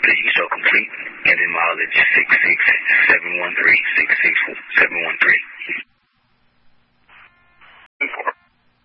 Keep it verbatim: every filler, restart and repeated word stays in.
P, show complete. Engine mileage six six seven one three, six